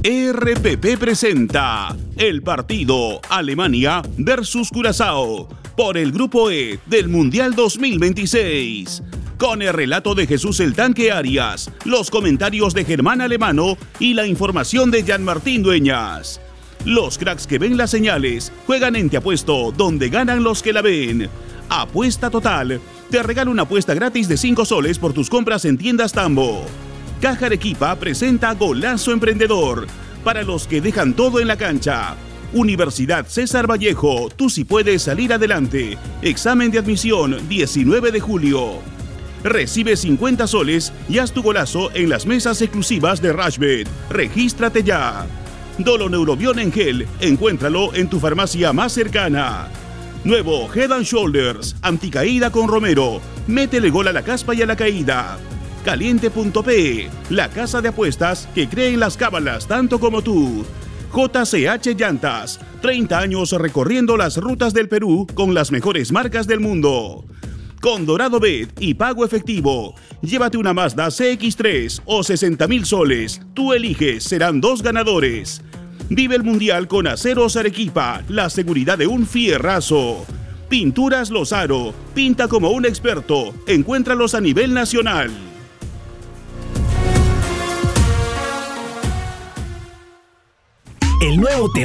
RPP presenta el partido Alemania versus Curazao por el Grupo E del Mundial 2026. Con el relato de Jesús el Tanque Arias, los comentarios de Germán Alemano y la información de Jean-Martín Dueñas. Los cracks que ven las señales juegan en Te Apuesto, donde ganan los que la ven. Apuesta Total te regala una apuesta gratis de 5 soles por tus compras en tiendas Tambo. Caja Arequipa presenta Golazo Emprendedor para los que dejan todo en la cancha. Universidad César Vallejo, tú sí puedes salir adelante. Examen de admisión 19 de julio. Recibe 50 soles y haz tu golazo en las mesas exclusivas de Rashbet. Regístrate ya. Doloneurobion en gel, encuéntralo en tu farmacia más cercana. Nuevo Head & Shoulders, anticaída con Romero. Métele gol a la caspa y a la caída. Caliente.pe, la casa de apuestas que cree en las cábalas tanto como tú. JCH Llantas, 30 años recorriendo las rutas del Perú con las mejores marcas del mundo. Con Dorado Bet y pago efectivo, llévate una Mazda CX-3 o 60,000 soles. Tú eliges, serán 2 ganadores. Vive el Mundial con Aceros Arequipa, la seguridad de un fierrazo. Pinturas Lozaro, pinta como un experto. Encuéntralos a nivel nacional. El nuevo